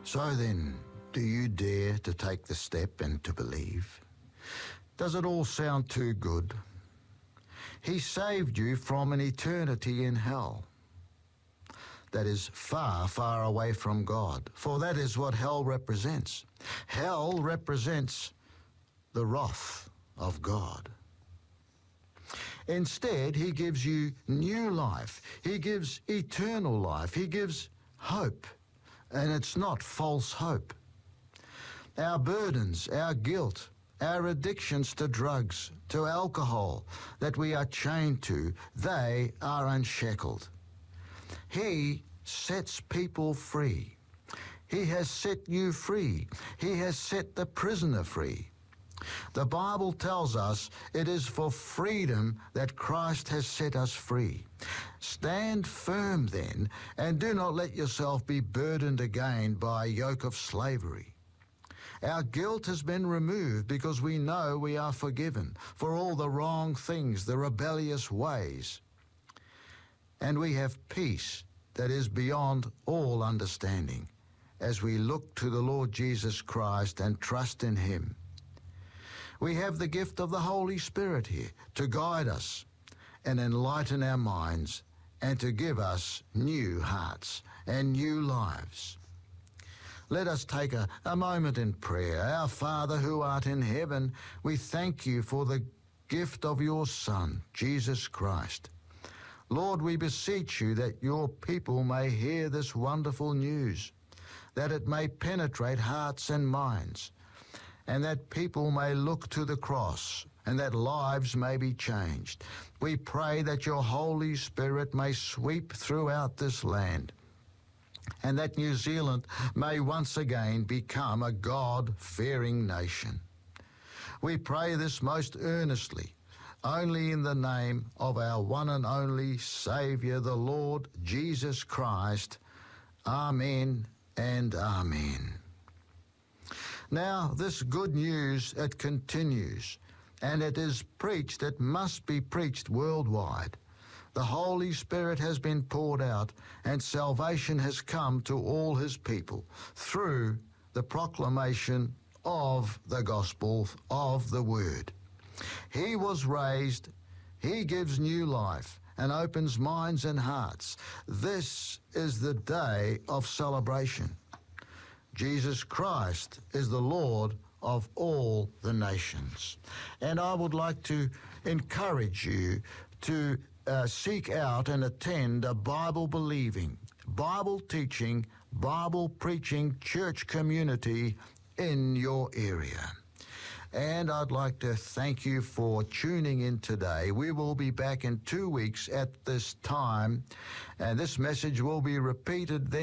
So then, do you dare to take the step and to believe? Does it all sound too good? He saved you from an eternity in hell. That is far, far away from God, for that is what hell represents. Hell represents the wrath of God. Instead, he gives you new life. He gives eternal life. He gives hope, and it's not false hope. Our burdens, our guilt, our addictions to drugs, to alcohol that we are chained to, they are unshackled. He sets people free. He has set you free. He has set the prisoner free. The Bible tells us it is for freedom that Christ has set us free. Stand firm then, and do not let yourself be burdened again by a yoke of slavery. Our guilt has been removed because we know we are forgiven for all the wrong things, the rebellious ways. And we have peace that is beyond all understanding as we look to the Lord Jesus Christ and trust in him. We have the gift of the Holy Spirit here to guide us and enlighten our minds and to give us new hearts and new lives. Let us take a moment in prayer. Our Father who art in heaven, we thank you for the gift of your Son, Jesus Christ. Lord, we beseech you that your people may hear this wonderful news, that it may penetrate hearts and minds, and that people may look to the cross, and that lives may be changed. We pray that your Holy Spirit may sweep throughout this land, and that New Zealand may once again become a God-fearing nation. We pray this most earnestly, only in the name of our one and only Saviour, the Lord Jesus Christ. Amen and amen. Now, this good news, it continues, and it is preached, it must be preached worldwide. The Holy Spirit has been poured out, and salvation has come to all his people through the proclamation of the gospel of the word. He was raised, he gives new life and opens minds and hearts. This is the day of celebration. Jesus Christ is the Lord of all the nations. And I would like to encourage you to seek out and attend a Bible-believing, Bible-teaching, Bible-preaching church community in your area. And I'd like to thank you for tuning in today. We will be back in 2 weeks at this time, and this message will be repeated then.